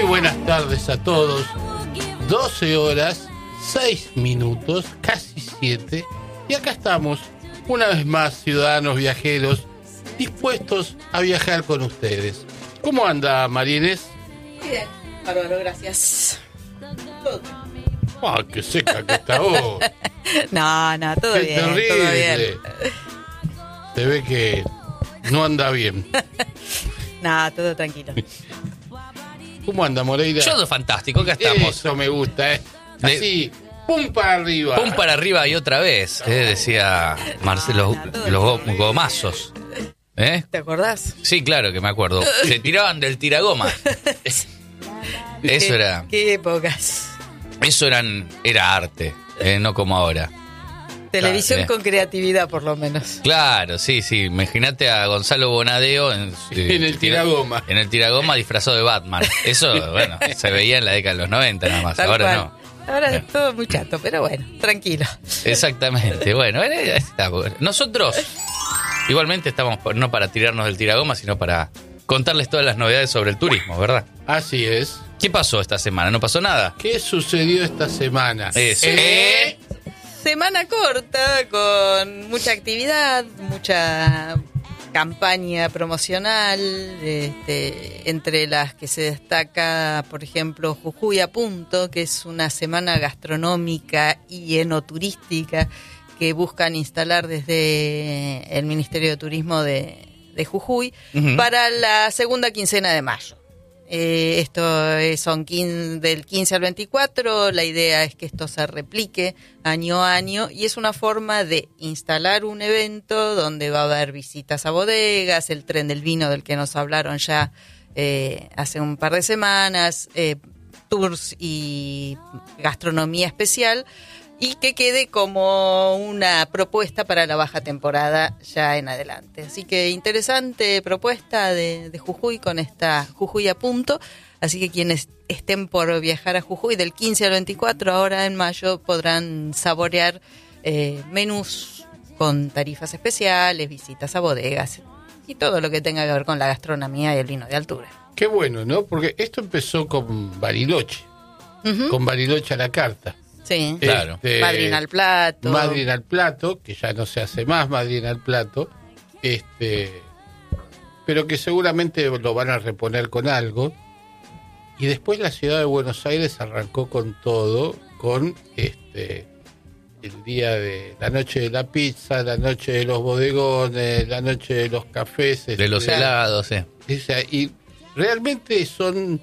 buenas tardes a todos. 12 horas, 6 minutos, casi 7. Y acá estamos, una vez más, ciudadanos viajeros, dispuestos a viajar con ustedes. ¿Cómo anda, María Inés? Bien, bárbaro, gracias. ¡Ah, qué seca que está vos! No, todo ¡Qué bien, terrible! todo bien. Se ve que no anda bien. No, todo tranquilo. ¿Cómo anda, Moreira? Yo ando fantástico, acá estamos. Eso me gusta, ¿eh? Así, pum para arriba. Pum para arriba y otra vez, decía Marcelo, los gomazos. ¿Te acordás? Sí, claro que me acuerdo. Se tiraban del tiragoma. Eso era. ¿Qué épocas? Eso era arte, no como ahora. Televisión Claro, con creatividad, por lo menos. Claro, sí. Imagínate a Gonzalo Bonadeo En el tiragoma. En el tiragoma disfrazado de Batman. Eso, bueno, se veía en la década de los 90 nada más. Tal Ahora cual. no. Ahora es todo muy chato, pero bueno, tranquilo. Exactamente. Bueno, nosotros igualmente estamos no para tirarnos del tiragoma, sino para contarles todas las novedades sobre el turismo, ¿verdad? Así es. ¿Qué pasó esta semana? ¿No pasó nada? ¿Qué sucedió esta semana? Eso. Semana corta, con mucha actividad, mucha campaña promocional, entre las que se destaca, por ejemplo, Jujuy a Punto, que es una semana gastronómica y enoturística que buscan instalar desde el Ministerio de Turismo de Jujuy para la segunda quincena de mayo. Esto son del 15 al 24, la idea es que esto se replique año a año y es una forma de instalar un evento donde va a haber visitas a bodegas, el tren del vino del que nos hablaron ya hace un par de semanas, tours y gastronomía especial, y que quede como una propuesta para la baja temporada ya en adelante. Así que interesante propuesta de Jujuy con esta Jujuy a Punto. Así que quienes estén por viajar a Jujuy del 15 al 24, ahora en mayo, podrán saborear menús con tarifas especiales, visitas a bodegas y todo lo que tenga que ver con la gastronomía y el vino de altura. Qué bueno, ¿no? Porque esto empezó con Bariloche, con Bariloche a la carta. Sí, claro. Madrina al plato. Madrina al plato, que ya no se hace más Madrina al plato, pero que seguramente lo van a reponer con algo. Y después la ciudad de Buenos Aires arrancó con todo, con el día de la noche de la pizza, la noche de los bodegones, la noche de los cafés, De los helados, y realmente son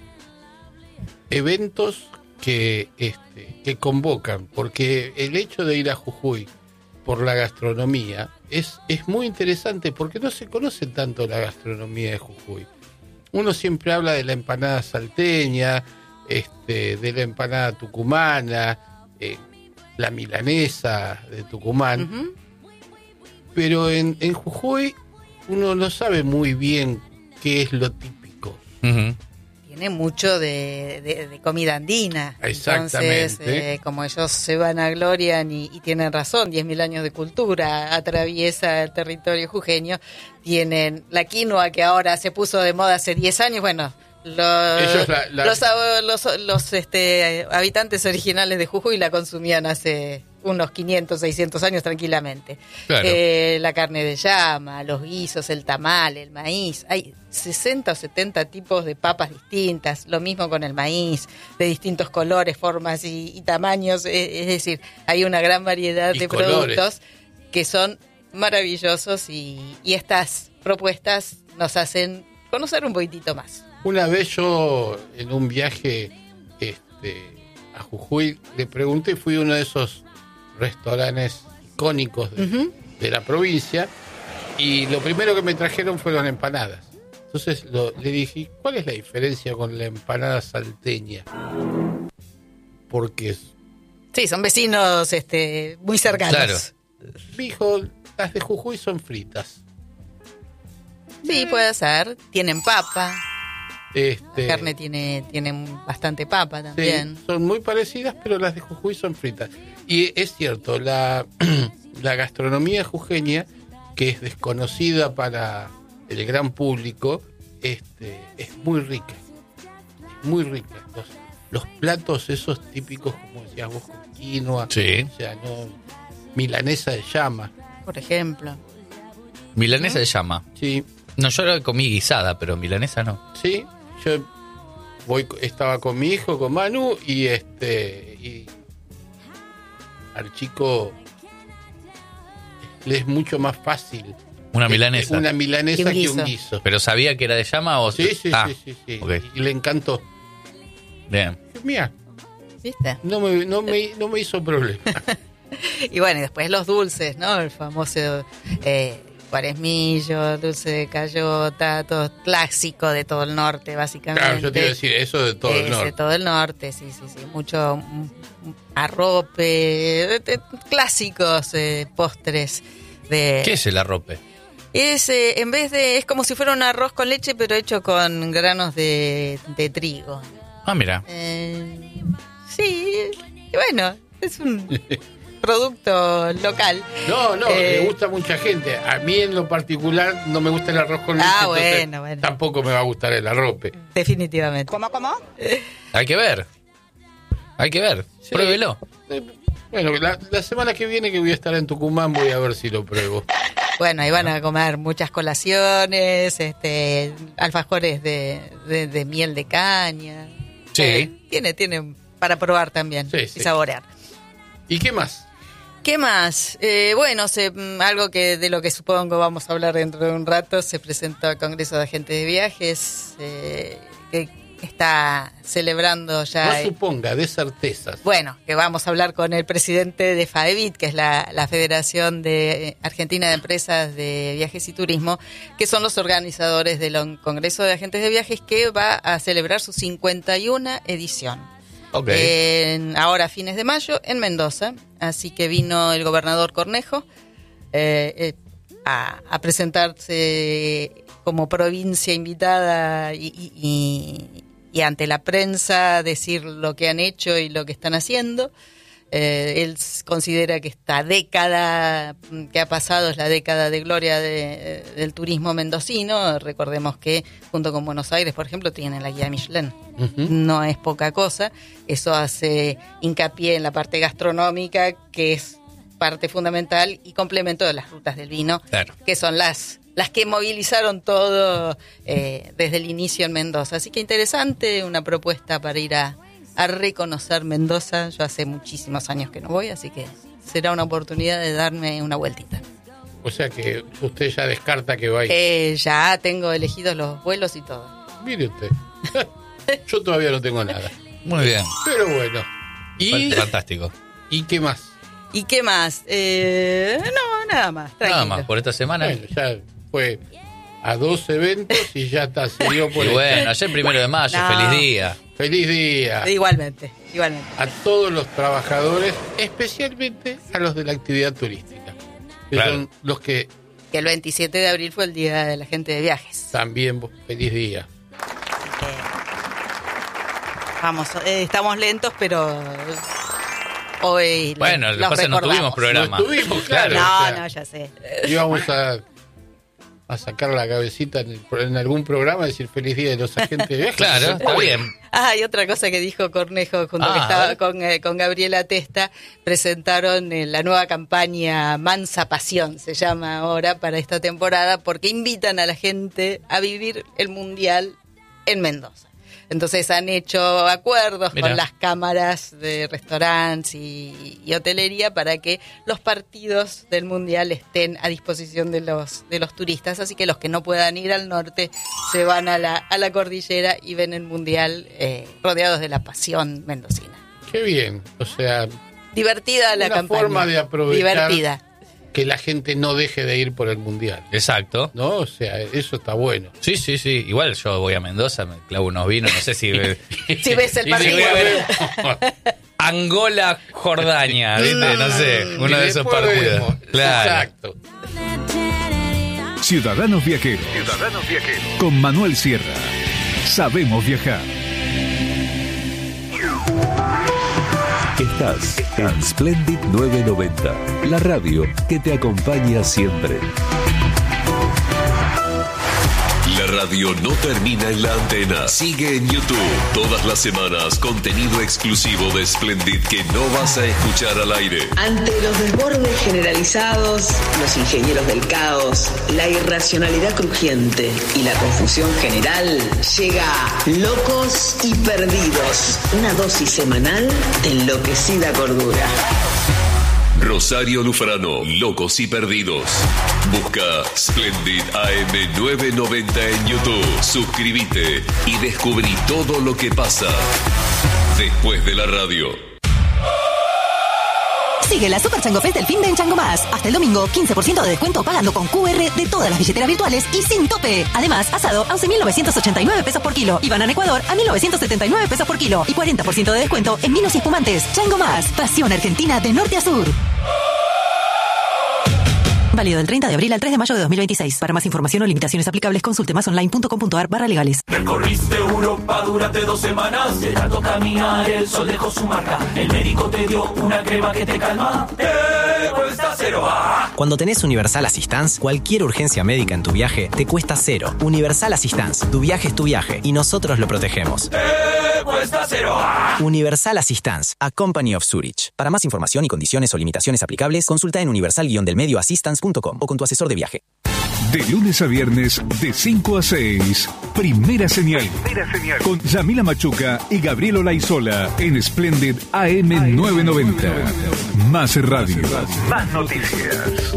eventos que convocan, porque el hecho de ir a Jujuy por la gastronomía es muy interesante, porque no se conoce tanto la gastronomía de Jujuy. Uno siempre habla de la empanada salteña, de la empanada tucumana, la milanesa de Tucumán, pero en Jujuy uno no sabe muy bien qué es lo típico. Tiene mucho de comida andina. Exactamente. Entonces, como ellos se vanaglorian y tienen razón, 10.000 años de cultura atraviesa el territorio jujeño, tienen la quinoa que ahora se puso de moda hace 10 años, bueno, los habitantes originales de Jujuy la consumían hace unos 500, 600 años tranquilamente. Claro. La carne de llama, los guisos, el tamal, el maíz. Hay 60 o 70 tipos de papas distintas. Lo mismo con el maíz, de distintos colores, formas y tamaños. Es decir, hay una gran variedad de productos que son maravillosos y estas propuestas nos hacen conocer un poquitito más. Una vez yo, en un viaje a Jujuy, le pregunté, fui a uno de esos restaurantes icónicos de la provincia, y lo primero que me trajeron fueron empanadas. Entonces le dije, ¿cuál es la diferencia con la empanada salteña? Porque sí, son vecinos muy cercanos. Claro. dijo, las de Jujuy son fritas. Sí, puede ser. Tienen papa. La carne tiene bastante papa también. Sí, son muy parecidas, pero las de Jujuy son fritas. Y es cierto, la gastronomía jujeña, que es desconocida para el gran público, es muy rica. muy ricas. Los platos esos típicos, como decías vos, con quinoa, Sí. o sea, no, milanesa de llama, Por ejemplo. Milanesa de llama. sí, No, yo la comí guisada, pero milanesa no. sí. Yo estaba con mi hijo, con Manu, y al chico le es mucho más fácil Una milanesa. una milanesa Que que un un guiso. guiso. ¿Pero sabía que era de llama o...? Sí, sí, Ah, sí. ok. Y le encantó. Bien. Mira, ¿Viste? no me hizo problema. Y bueno, y después los dulces, ¿no? El famoso cuaresmillo, dulce de cayota, todo clásico de todo el norte, básicamente. Claro, yo te iba a decir eso de todo el De norte. todo el norte, sí. Mucho arrope, clásicos postres. ¿Qué es el arrope? En vez de, es como si fuera un arroz con leche, pero hecho con granos de trigo. Ah, mira. Sí, y bueno, es un producto local. No, le gusta a mucha gente. A mí en lo particular no me gusta el arroz con leche, entonces bueno. tampoco me va a gustar el arrope. Definitivamente. ¿Cómo? Hay que ver. Sí. Pruébelo. Bueno, la semana que viene que voy a estar en Tucumán voy a ver si lo pruebo. Bueno, ahí van a comer muchas colaciones, alfajores de miel de caña. Sí. Tiene para probar también Sí, y sí. saborear. ¿Y qué más? ¿Qué más? Bueno, algo que de lo que supongo vamos a hablar dentro de un rato, se presentó al Congreso de Agentes de Viajes, que está celebrando ya... No suponga, de certezas. Bueno, que vamos a hablar con el presidente de FAEVIT, que es la Federación de Argentina de Empresas de Viajes y Turismo, que son los organizadores del Congreso de Agentes de Viajes, que va a celebrar su 51 edición. Ok. Ahora a fines de mayo en Mendoza, así que vino el gobernador Cornejo a presentarse como provincia invitada y ante la prensa decir lo que han hecho y lo que están haciendo. Él considera que esta década que ha pasado es la década de gloria del turismo mendocino. Recordemos que junto con Buenos Aires, por ejemplo, tienen la guía Michelin. Ujú. No es poca cosa. Eso hace hincapié en la parte gastronómica, que es parte fundamental, y complemento de las rutas del vino, Claro. que son las que movilizaron todo desde el inicio en Mendoza. Así que interesante, una propuesta para ir a reconocer Mendoza. Yo hace muchísimos años que no voy, así que será una oportunidad de darme una vueltita. O sea que usted ya descarta que va a ir. Ya tengo elegidos los vuelos y todo. Mire usted. Yo todavía no tengo nada. Muy bien. Pero bueno. ¿Y Fantástico. qué más? ¿Y qué más? No, nada más. Nada Tranquilo. más por esta semana. Bueno, ya fue a 2 eventos y ya está, se dio por Y el- bueno, ayer 1 de mayo, No. feliz día. Feliz día Igualmente. a todos los trabajadores, especialmente a los de la actividad turística, que Claro. son los que Que el 27 de abril fue el Día de la Gente de Viajes. también feliz día. Vamos, estamos lentos, pero hoy Bueno, lo que los pasa es que no recordamos. tuvimos programa. No estuvimos, claro. No, o sea, no, ya sé. íbamos a sacar la cabecita en algún programa y decir feliz día de los agentes de viajes. Claro, está bien. Ah, y otra cosa que dijo Cornejo, junto Ah, que a estaba ver. con Gabriela Testa, presentaron la nueva campaña Mansa Pasión, se llama ahora, para esta temporada, porque invitan a la gente a vivir el Mundial en Mendoza. Entonces han hecho acuerdos Mirá. con las cámaras de restaurantes y hotelería para que los partidos del Mundial estén a disposición de los turistas. Así que los que no puedan ir al norte se van a la cordillera y ven el Mundial rodeados de la pasión mendocina. Qué bien, o sea, Divertida la una campaña. forma de aprovechar Divertida. que la gente no deje de ir por el mundial, Exacto. ¿no? O sea, eso está bueno. Sí. Igual yo voy a Mendoza, me clavo unos vinos, no sé si... Si ves el Y partido. después vemos. Angola, Jordania, ¿viste? No sé, uno Y de esos después partidos. vemos. Claro. Exacto. Ciudadanos Viajeros. Con Manuel Sierra. Sabemos viajar. Estás en Splendid 990, la radio que te acompaña siempre. La radio no termina en la antena. Sigue en YouTube. Todas las semanas, contenido exclusivo de Splendid que no vas a escuchar al aire. Ante los desbordes generalizados, los ingenieros del caos, la irracionalidad crujiente y la confusión general, llega Locos y Perdidos. Una dosis semanal de enloquecida cordura. Rosario Lufrano, Locos y Perdidos. Busca Splendid AM 990 en YouTube. Suscríbete y descubrí todo lo que pasa después de la radio. Sigue la Super Chango Fest del fin de en Chango Más. Hasta el domingo, 15% de descuento pagando con QR de todas las billeteras virtuales y sin tope. Además, asado a 11.989 pesos por kilo y banana Ecuador a 1.979 pesos por kilo y 40% de descuento en vinos y espumantes. Chango Más, pasión argentina de norte a sur. Válido del 30 de abril al 3 de mayo de 2026. Para más información o limitaciones aplicables, consulte masonline.com.ar/legales. Recorriste Europa durante 2 semanas. De tanto caminar, el sol dejó su marca. El médico te dio una crema que te calma. Cuesta cero. Cuando tenés Universal Assistance, cualquier urgencia médica en tu viaje te cuesta cero. Universal Assistance. Tu viaje es tu viaje y nosotros lo protegemos. Cuesta cero. Universal Assistance, a Company of Zurich. Para más información y condiciones o limitaciones aplicables, consulta en universal-delmedioassistance.com o con tu asesor de viaje. De lunes a viernes, de 5 a 6, Primera Señal. Con Yamila Machuca y Gabriel Olaizola en Splendid AM 990. Más radio. Más noticias.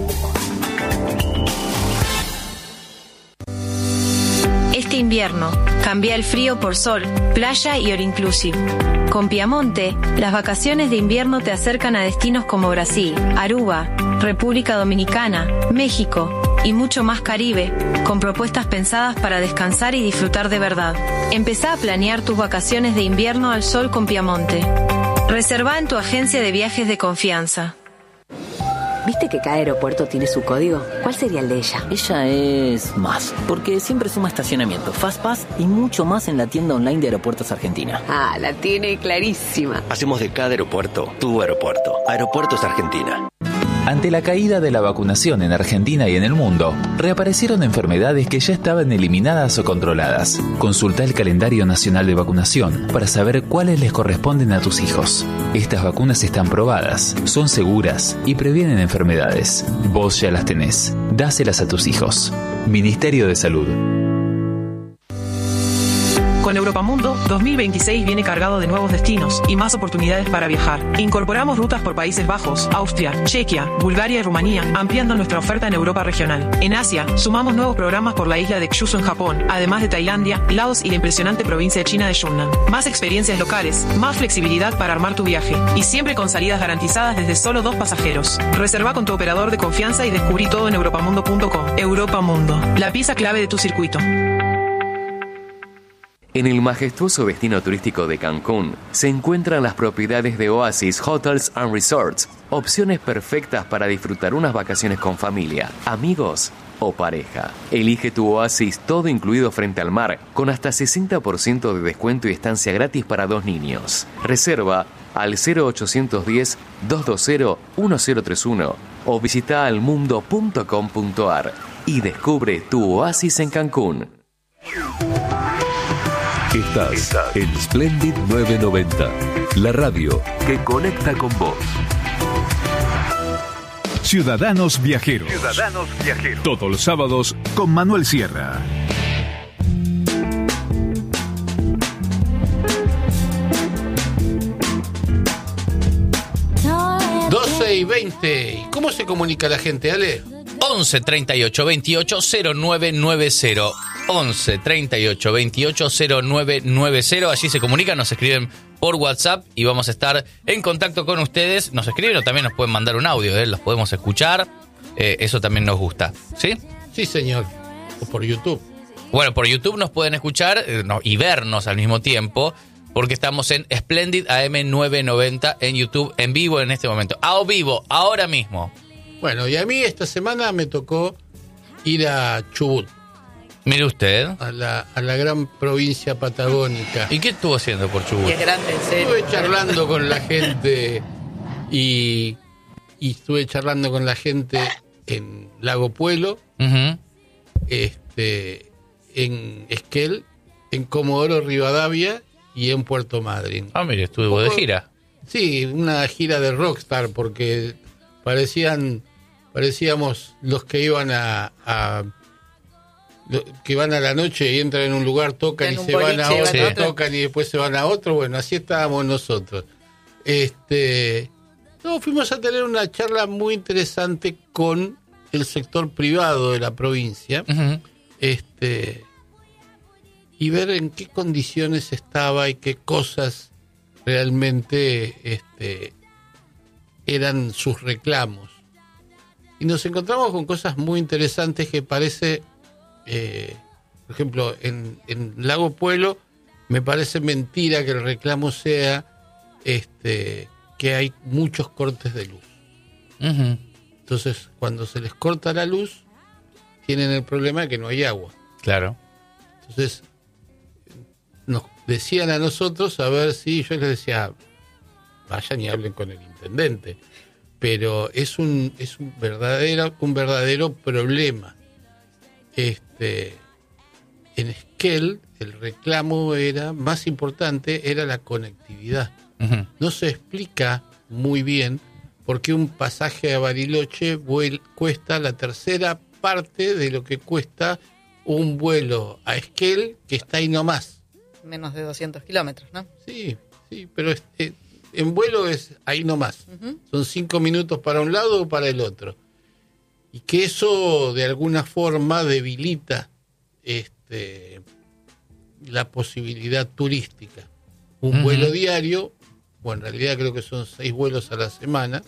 Este invierno, cambia el frío por sol, playa y all inclusive. Con Piamonte, las vacaciones de invierno te acercan a destinos como Brasil, Aruba, República Dominicana, México y mucho más Caribe, con propuestas pensadas para descansar y disfrutar de verdad. Empezá a planear tus vacaciones de invierno al sol con Piamonte. Reservá en tu agencia de viajes de confianza. ¿Viste que cada aeropuerto tiene su código? ¿Cuál sería el de ella? Ella es más, porque siempre suma estacionamiento, FastPass y mucho más en la tienda online de Aeropuertos Argentina. Ah, la tiene clarísima. Hacemos de cada aeropuerto tu aeropuerto. Aeropuertos Argentina. Ante la caída de la vacunación en Argentina y en el mundo, reaparecieron enfermedades que ya estaban eliminadas o controladas. Consulta el calendario nacional de vacunación para saber cuáles les corresponden a tus hijos. Estas vacunas están probadas, son seguras y previenen enfermedades. Vos ya las tenés. Dáselas a tus hijos. Ministerio de Salud. Con Europamundo, 2026 viene cargado de nuevos destinos y más oportunidades para viajar. Incorporamos rutas por Países Bajos, Austria, Chequia, Bulgaria y Rumanía, ampliando nuestra oferta en Europa regional. En Asia, sumamos nuevos programas por la isla de Kyushu en Japón, además de Tailandia, Laos y la impresionante provincia de China de Yunnan. Más experiencias locales, más flexibilidad para armar tu viaje y siempre con salidas garantizadas desde solo 2 pasajeros. Reserva con tu operador de confianza y descubrí todo en europamundo.com. Europamundo, la pieza clave de tu circuito. En el majestuoso destino turístico de Cancún se encuentran las propiedades de Oasis Hotels and Resorts, opciones perfectas para disfrutar unas vacaciones con familia, amigos o pareja. Elige tu Oasis todo incluido frente al mar, con hasta 60% de descuento y estancia gratis para 2 niños. Reserva al 0810-220-1031 o visita almundo.com.ar y descubre tu Oasis en Cancún. Estás en Splendid 990, la radio que conecta con vos. Ciudadanos Viajeros. Todos los sábados con Manuel Sierra. y 20. ¿Cómo se comunica la gente, Ale? 11 38 28 0990. 11 38 28 0990. Allí se comunican, nos escriben por WhatsApp y vamos a estar en contacto con ustedes. Nos escriben o también nos pueden mandar un audio, los podemos escuchar. Eso también nos gusta, ¿sí? Sí, señor. O por YouTube. Bueno, por YouTube nos pueden escuchar y vernos al mismo tiempo, porque estamos en Splendid AM 990 en YouTube, en vivo en este momento. A vivo, ahora mismo. Bueno, y a mí esta semana me tocó ir a Chubut. Mire usted. A la gran provincia patagónica. ¿Y qué estuvo haciendo por Chubut? Y es grande, en serio. Estuve charlando con la gente y estuve charlando con la gente en Lago Puelo. Uh-huh. en Esquel, en Comodoro Rivadavia y en Puerto Madryn. Ah, mire, estuvo de gira. Sí, una gira de rockstar, porque parecíamos los que iban que van a la noche y entran en un lugar, tocan y se van a otro, tocan y después se van a otro. Bueno, así estábamos nosotros. Fuimos a tener una charla muy interesante con el sector privado de la provincia, y ver en qué condiciones estaba y qué cosas realmente eran sus reclamos. Y nos encontramos con cosas muy interesantes que parece, por ejemplo, en Lago Pueblo, me parece mentira que el reclamo sea que hay muchos cortes de luz. Entonces, cuando se les corta la luz, tienen el problema de que no hay agua. Claro. Entonces, nos decían a nosotros, a ver si yo les decía, vayan y hablen con el intendente. Pero es un verdadero problema. En Esquel, el reclamo más importante era la conectividad. No se explica muy bien por qué un pasaje a Bariloche cuesta la tercera parte de lo que cuesta un vuelo a Esquel, que está ahí nomás. Menos de 200 kilómetros, ¿no? Sí, pero en vuelo es ahí nomás. Son 5 minutos para un lado o para el otro. Y que eso de alguna forma debilita la posibilidad turística. Un vuelo diario, bueno, en realidad creo que son 6 vuelos a la semana.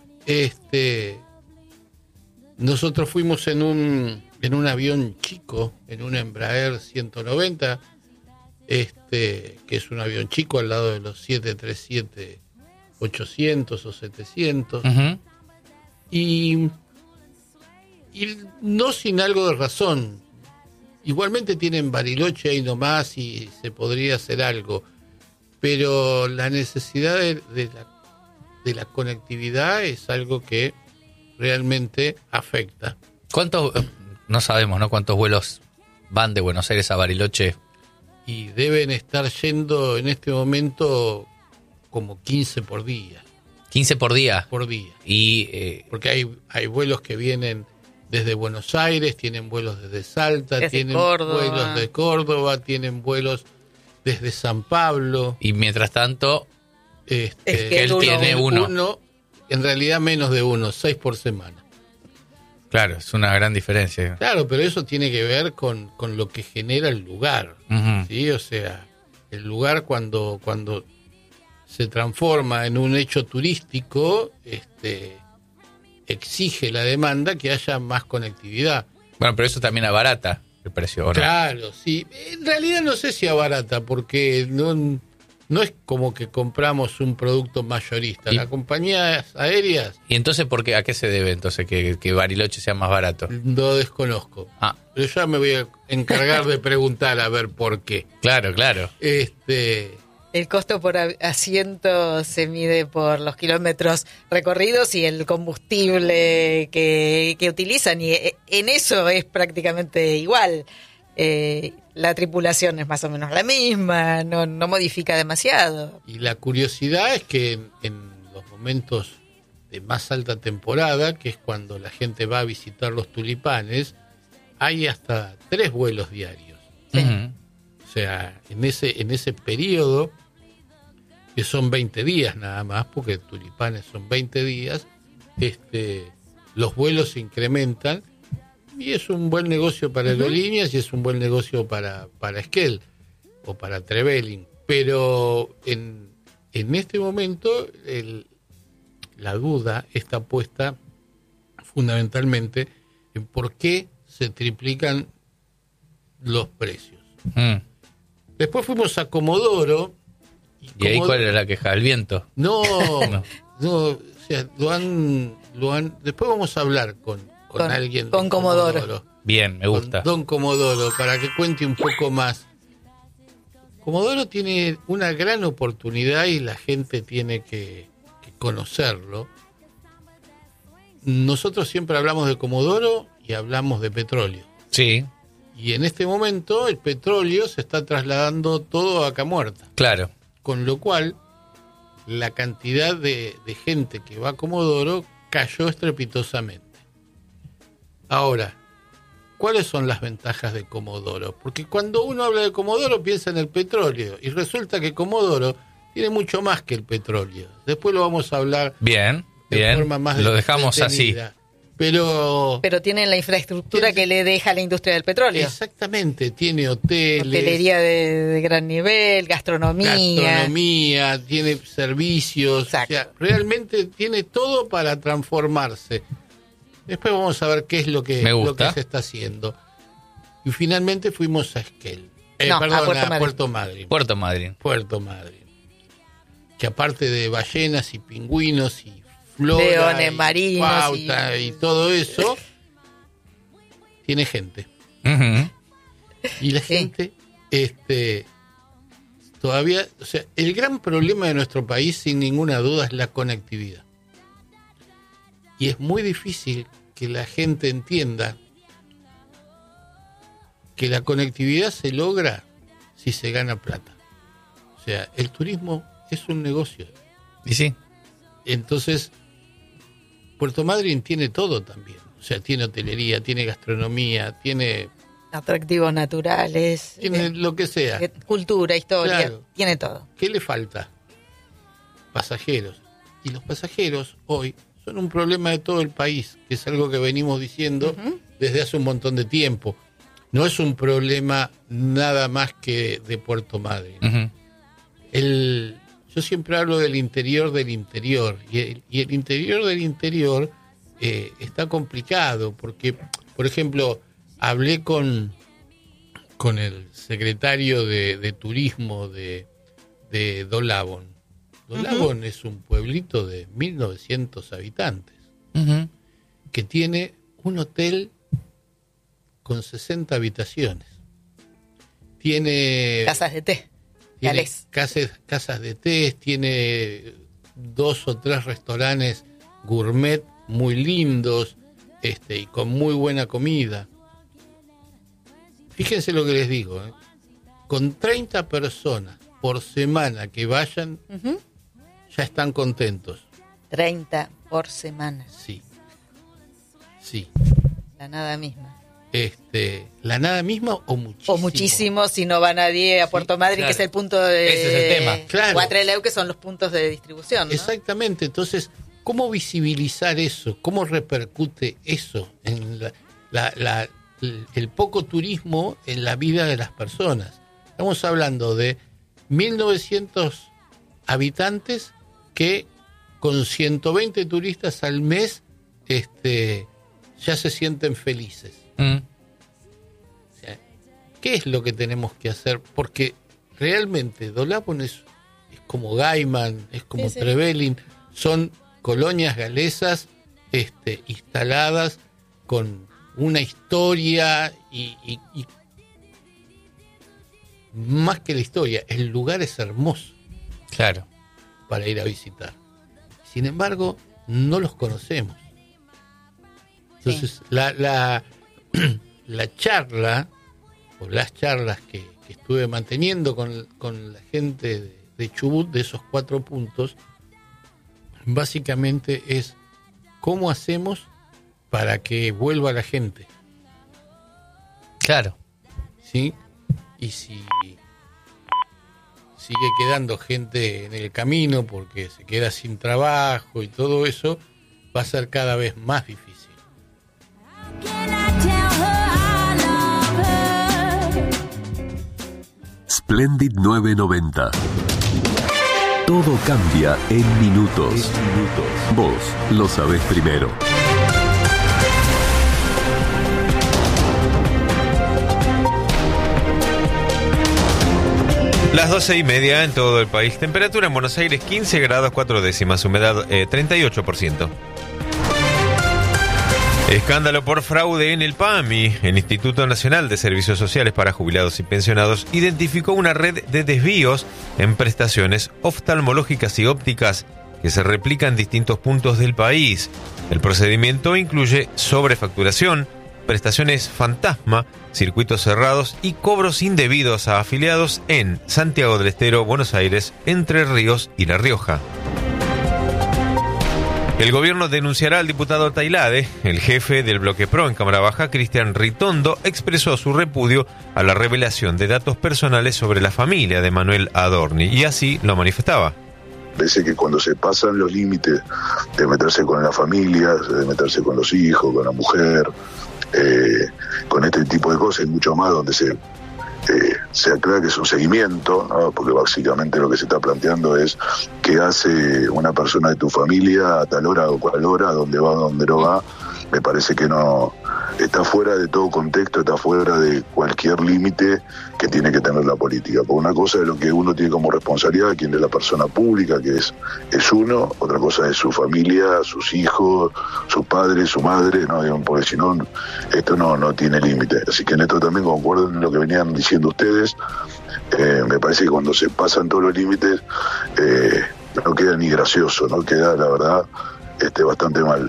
Nosotros fuimos en un avión chico, en un Embraer 190, que es un avión chico al lado de los 737-800 o 700, y no sin algo de razón. Igualmente tienen Bariloche ahí nomás y se podría hacer algo, pero la necesidad de la conectividad es algo que realmente afecta. No sabemos, ¿no? ¿Cuántos vuelos van de Buenos Aires a Bariloche? Y deben estar yendo en este momento como 15 por día. ¿15 por día? Por día. Porque hay vuelos que vienen desde Buenos Aires, tienen vuelos desde Salta, tienen vuelos de Córdoba, tienen vuelos desde San Pablo. Y mientras tanto, él tiene uno. En realidad menos de 6 por semana. Claro, es una gran diferencia. Claro, pero eso tiene que ver con lo que genera el lugar. ¿Sí? O sea, el lugar cuando se transforma en un hecho turístico, exige la demanda que haya más conectividad. Bueno, pero eso también abarata el precio, ¿o no? Claro, sí. En realidad no sé si abarata, porque no es como que compramos un producto mayorista. Las compañías aéreas... ¿Y entonces a qué se debe entonces que Bariloche sea más barato? Lo desconozco. Pero ya me voy a encargar de preguntar a ver por qué. Claro. El costo por asiento se mide por los kilómetros recorridos y el combustible que utilizan, y en eso es prácticamente igual. La tripulación es más o menos la misma, no modifica demasiado. Y la curiosidad es que en los momentos de más alta temporada, que es cuando la gente va a visitar los tulipanes, hay hasta 3 vuelos diarios. O sea, en ese periodo, que son 20 días nada más, porque tulipanes son 20 días, los vuelos se incrementan. Y es un buen negocio para aerolíneas y es un buen negocio para Esquel o para Trevelin. Pero en este momento la duda está puesta fundamentalmente en por qué se triplican los precios. Después fuimos a Comodoro. ¿Y ahí cuál era la queja? ¿El viento? No, o sea, lo han después vamos a hablar con alguien con Comodoro. Bien, me gusta. Con Don Comodoro, para que cuente un poco más. Comodoro tiene una gran oportunidad y la gente tiene que conocerlo. Nosotros siempre hablamos de Comodoro y hablamos de petróleo. Sí. Y en este momento el petróleo se está trasladando todo a Vaca Muerta. Claro. Con lo cual, la cantidad de gente que va a Comodoro cayó estrepitosamente. Ahora, ¿cuáles son las ventajas de Comodoro? Porque cuando uno habla de Comodoro piensa en el petróleo y resulta que Comodoro tiene mucho más que el petróleo. Después lo vamos a hablar bien, forma más lo dejamos detenida. así. Pero tienen la infraestructura que le deja la industria del petróleo. Exactamente, tiene hoteles, hotelería de gran nivel, gastronomía, tiene servicios, o sea, realmente tiene todo para transformarse. Después vamos a ver qué es lo que se está haciendo. Y finalmente fuimos a Esquel. A Puerto Madryn. Puerto Madryn. Que aparte de ballenas y pingüinos y flora, leones marinos pauta y todo eso, tiene gente. Uh-huh. Y la gente todavía, o sea, el gran problema de nuestro país sin ninguna duda es la conectividad. Y es muy difícil que la gente entienda que la conectividad se logra si se gana plata. O sea, el turismo es un negocio. Y sí. Entonces, Puerto Madryn tiene todo también. O sea, tiene hotelería, tiene gastronomía, tiene atractivos naturales, tiene lo que sea. Cultura, historia, claro. Tiene todo. ¿Qué le falta? Pasajeros. Y los pasajeros hoy son un problema de todo el país, que es algo que venimos diciendo desde hace un montón de tiempo. No es un problema nada más que de Puerto Madryn. Uh-huh. Yo siempre hablo del interior, y el interior del interior está complicado, porque, por ejemplo, hablé con el secretario de turismo de Dolabón. Dolabón es un pueblito de 1.900 habitantes, que tiene un hotel con 60 habitaciones. Tiene casas de té. Tiene casas de té, tiene 2 o 3 restaurantes gourmet muy lindos, y con muy buena comida. Fíjense lo que les digo, con 30 personas por semana que vayan, ya están contentos. 30 por semana. Sí. La nada misma. La nada misma o muchísimo. O muchísimo si no va nadie a Puerto Madryn, claro. Que es el punto de... Ese es el tema. Claro. Cuatreleu, que son los puntos de distribución, ¿no? Exactamente. Entonces, ¿cómo visibilizar eso? ¿Cómo repercute eso en el poco turismo en la vida de las personas? Estamos hablando de 1.900 habitantes que con 120 turistas al mes ya se sienten felices. O sea, ¿qué es lo que tenemos que hacer? Porque realmente Dolabón es como Gaiman, es como Trevelin, son colonias galesas instaladas con una historia y más que la historia, el lugar es hermoso. Claro. Para ir a visitar. Sin embargo, no los conocemos. Entonces, la charla, o las charlas que estuve manteniendo con la gente de Chubut, de esos 4 puntos, básicamente es cómo hacemos para que vuelva la gente. Claro. ¿Sí? Y si sigue quedando gente en el camino porque se queda sin trabajo y todo eso, va a ser cada vez más difícil. Splendid 990. Todo cambia en minutos. Vos lo sabés primero. Las 12:30 en todo el país. Temperatura en Buenos Aires 15 grados 4 décimas. Humedad 38%. Escándalo por fraude en el PAMI. El Instituto Nacional de Servicios Sociales para Jubilados y Pensionados identificó una red de desvíos en prestaciones oftalmológicas y ópticas que se replican en distintos puntos del país. El procedimiento incluye sobrefacturación, prestaciones fantasma, circuitos cerrados y cobros indebidos a afiliados en Santiago del Estero, Buenos Aires, Entre Ríos y La Rioja. El gobierno denunciará al diputado Tailade. El jefe del bloque PRO en Cámara Baja, Cristian Ritondo, expresó su repudio a la revelación de datos personales sobre la familia de Manuel Adorni, y así lo manifestaba. Parece que cuando se pasan los límites de meterse con la familia, de meterse con los hijos, con la mujer, con este tipo de cosas y mucho más, donde se aclara que es un seguimiento, ¿no? Porque básicamente lo que se está planteando es qué hace una persona de tu familia a tal hora o cual hora, dónde va, dónde no va. Me parece que no está fuera de todo contexto, está fuera de cualquier límite que tiene que tener la política. Porque una cosa es lo que uno tiene como responsabilidad, quien es la persona pública, que es uno, otra cosa es su familia, sus hijos, sus padres, su madre, ¿no? Porque si no, esto no tiene límite. Así que en esto también concuerdo en lo que venían diciendo ustedes. Me parece que cuando se pasan todos los límites, no queda ni gracioso, no queda, la verdad, bastante mal.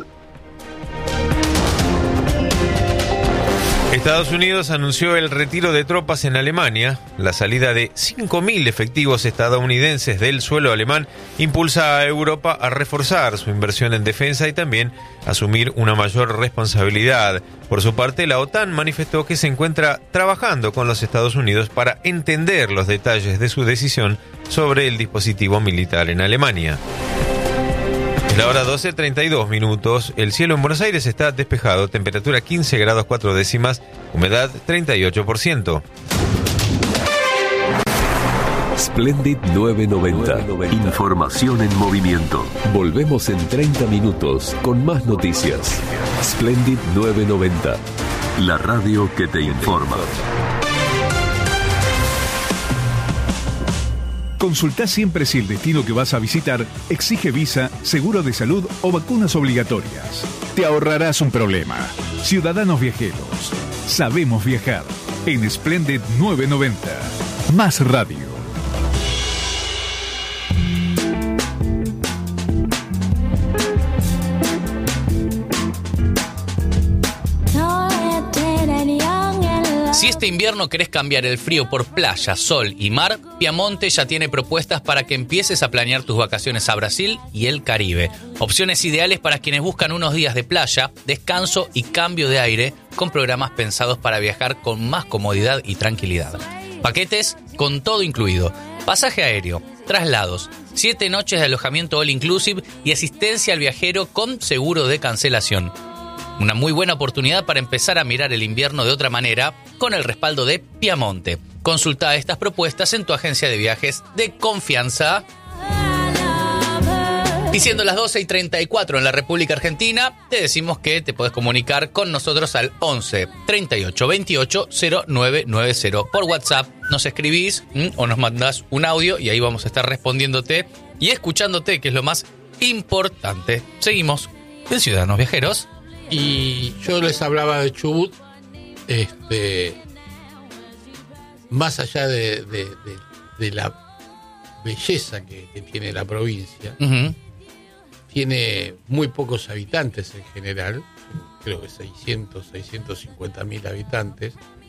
Estados Unidos anunció el retiro de tropas en Alemania. La salida de 5.000 efectivos estadounidenses del suelo alemán impulsa a Europa a reforzar su inversión en defensa y también asumir una mayor responsabilidad. Por su parte, la OTAN manifestó que se encuentra trabajando con los Estados Unidos para entender los detalles de su decisión sobre el dispositivo militar en Alemania. Es la hora 12:32. El cielo en Buenos Aires está despejado, temperatura 15 grados 4 décimas, humedad 38%. Splendid 990. Información en movimiento. Volvemos en 30 minutos con más noticias. Splendid 990. La radio que te informa. Consultá siempre si el destino que vas a visitar exige visa, seguro de salud o vacunas obligatorias. Te ahorrarás un problema. Ciudadanos viajeros, sabemos viajar. En Splendid 990. Más radio. Si este invierno querés cambiar el frío por playa, sol y mar, Piamonte ya tiene propuestas para que empieces a planear tus vacaciones a Brasil y el Caribe. Opciones ideales para quienes buscan unos días de playa, descanso y cambio de aire, con programas pensados para viajar con más comodidad y tranquilidad. Paquetes con todo incluido: pasaje aéreo, traslados, 7 noches de alojamiento all inclusive y asistencia al viajero con seguro de cancelación. Una muy buena oportunidad para empezar a mirar el invierno de otra manera con el respaldo de Piamonte. Consulta estas propuestas en tu agencia de viajes de confianza. Y siendo las 12:34 en la República Argentina, te decimos que te podés comunicar con nosotros al 11 38 28 0990. Por WhatsApp nos escribís o nos mandás un audio y ahí vamos a estar respondiéndote y escuchándote, que es lo más importante. Seguimos en Ciudadanos Viajeros. Y yo les hablaba de Chubut, más allá de la belleza que tiene la provincia. Uh-huh. Tiene muy pocos habitantes en general, creo que 650.000 habitantes.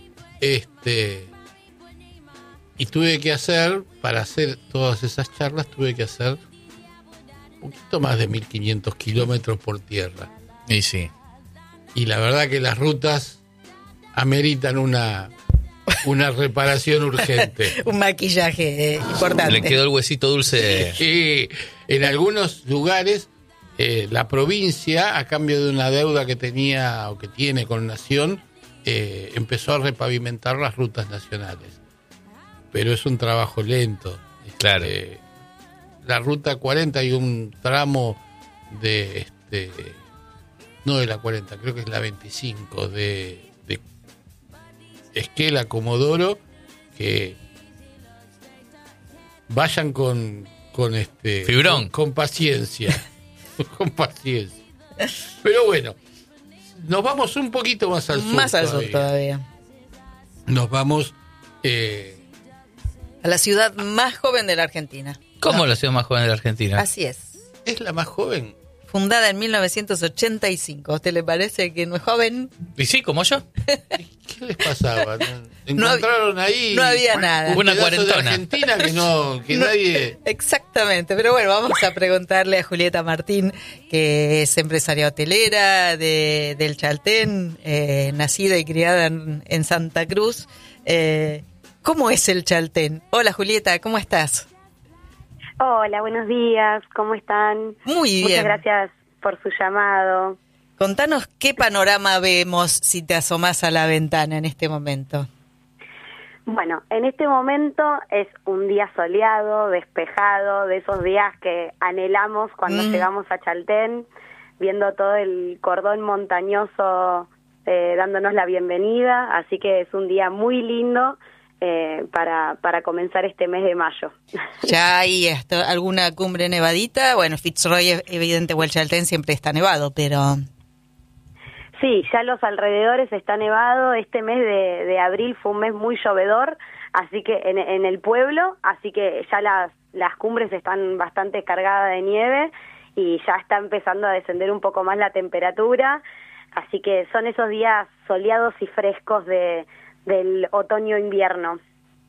Y tuve que hacer, para hacer todas esas charlas, un poquito más de 1.500 kilómetros por tierra. Y sí. Y la verdad que las rutas ameritan una reparación urgente. Un maquillaje importante. Le quedó el huesito dulce. Sí, en algunos lugares la provincia, a cambio de una deuda que tenía o que tiene con Nación, empezó a repavimentar las rutas nacionales. Pero es un trabajo lento. Claro. La ruta 40 hay un tramo de no de la 40, creo que es la 25 de Esquel a Comodoro, que vayan con fibrón, con paciencia. Con paciencia. Pero bueno, nos vamos un poquito más al sur. Más al sur todavía. Nos vamos a la ciudad más joven de la Argentina. ¿Cómo la ciudad más joven de la Argentina? Así es. ¿Es la más joven? fundada en 1985. ¿A usted le parece que no es joven? Y sí, como yo. ¿Qué les pasaba? Encontraron ahí no había nada. Un Una pedazo cuarentona. de Argentina que nadie... Exactamente, pero bueno, vamos a preguntarle a Julieta Martín, que es empresaria hotelera del Chaltén, nacida y criada en Santa Cruz. ¿Cómo es el Chaltén? Hola Julieta, ¿cómo estás? Hola, buenos días, ¿cómo están? Muy bien. Muchas gracias por su llamado. Contanos qué panorama vemos si te asomás a la ventana en este momento. Bueno, en este momento es un día soleado, despejado, de esos días que anhelamos cuando llegamos a Chaltén, viendo todo el cordón montañoso dándonos la bienvenida, así que es un día muy lindo para comenzar este mes de mayo. ¿Ya hay alguna cumbre nevadita? Bueno, Fitzroy, evidente, o el Chaltén siempre está nevado, pero... Sí, ya los alrededores está nevado. Este mes de abril fue un mes muy llovedor, así que en el pueblo, así que ya las cumbres están bastante cargadas de nieve y ya está empezando a descender un poco más la temperatura, así que son esos días soleados y frescos del otoño-invierno.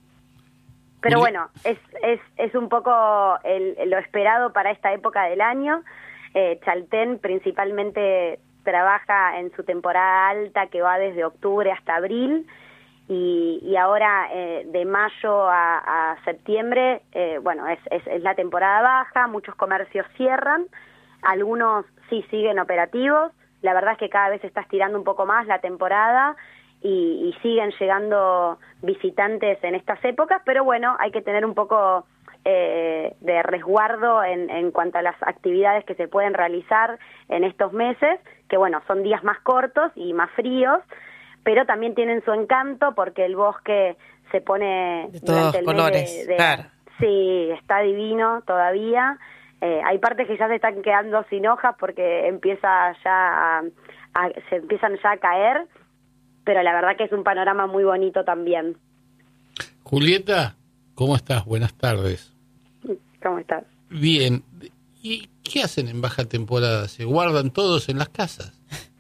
Pero bueno, es un poco lo esperado para esta época del año. Chaltén principalmente trabaja en su temporada alta, que va desde octubre hasta abril, y ahora de mayo a septiembre, bueno, es la temporada baja, muchos comercios cierran, algunos sí siguen operativos. La verdad es que cada vez está estirando un poco más la temporada y siguen llegando visitantes en estas épocas, pero bueno, hay que tener un poco de resguardo en cuanto a las actividades que se pueden realizar en estos meses, que bueno, son días más cortos y más fríos, pero también tienen su encanto porque el bosque se pone de todos durante el colores, mes claro. Sí, está divino todavía. Hay partes que ya se están quedando sin hojas porque empieza ya se empiezan ya a caer, pero la verdad que es un panorama muy bonito también. Julieta, ¿cómo estás? Buenas tardes. ¿Cómo estás? Bien. ¿Y qué hacen en baja temporada? ¿Se guardan todos en las casas?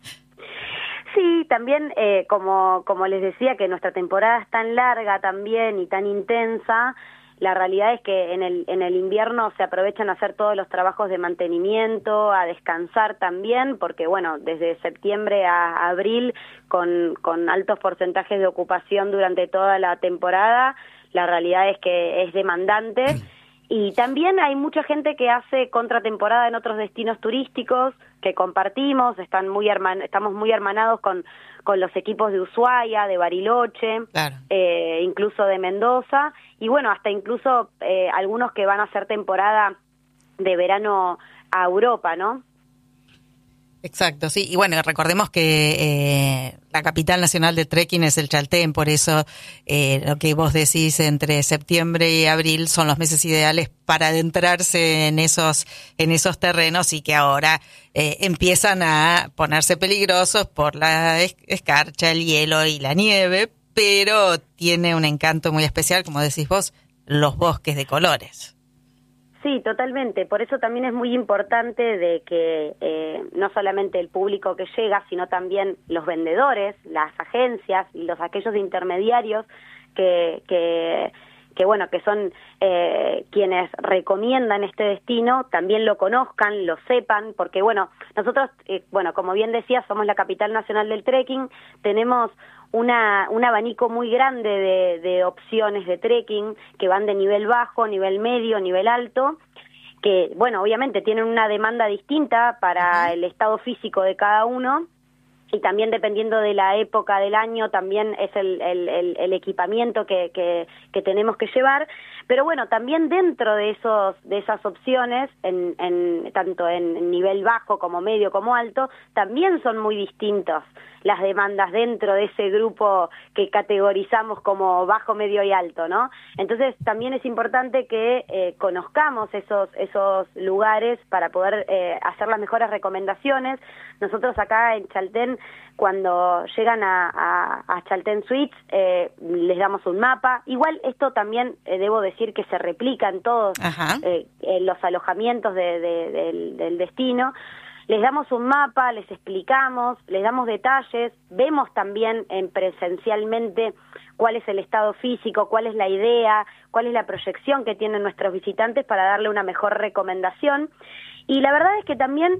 Sí, también como les decía que nuestra temporada es tan larga también y tan intensa, la realidad es que en el invierno se aprovechan a hacer todos los trabajos de mantenimiento, a descansar también, porque bueno, desde septiembre a abril con altos porcentajes de ocupación durante toda la temporada, la realidad es que es demandante. Y también hay mucha gente que hace contratemporada en otros destinos turísticos que compartimos, estamos muy hermanados con los equipos de Ushuaia, de Bariloche, claro. Incluso de Mendoza, y bueno, hasta incluso algunos que van a hacer temporada de verano a Europa, ¿no? Exacto, sí, y bueno, recordemos que la capital nacional de trekking es el Chaltén, por eso lo que vos decís entre septiembre y abril son los meses ideales para adentrarse en esos terrenos y que ahora empiezan a ponerse peligrosos por la escarcha, el hielo y la nieve, pero tiene un encanto muy especial, como decís vos, los bosques de colores. Sí, totalmente. Por eso también es muy importante de que no solamente el público que llega, sino también los vendedores, las agencias y aquellos intermediarios que bueno, que son quienes recomiendan este destino, también lo conozcan, lo sepan, porque bueno, nosotros, bueno, como bien decía, somos la capital nacional del trekking, tenemos un abanico muy grande de opciones de trekking que van de nivel bajo, nivel medio, nivel alto, que bueno, obviamente tienen una demanda distinta para el estado físico de cada uno y también dependiendo de la época del año también es el equipamiento que tenemos que llevar, pero bueno, también dentro de esas opciones, tanto en nivel bajo como medio como alto, también son muy distintos las demandas dentro de ese grupo que categorizamos como bajo, medio y alto, ¿no? Entonces también es importante que conozcamos esos lugares para poder hacer las mejores recomendaciones. Nosotros acá en Chaltén, cuando llegan a Chaltén Suites, les damos un mapa. Igual esto también debo decir que se replica en todos los alojamientos del destino. les damos un mapa, les explicamos, les damos detalles, vemos también presencialmente cuál es el estado físico, cuál es la idea, cuál es la proyección que tienen nuestros visitantes para darle una mejor recomendación. Y la verdad es que también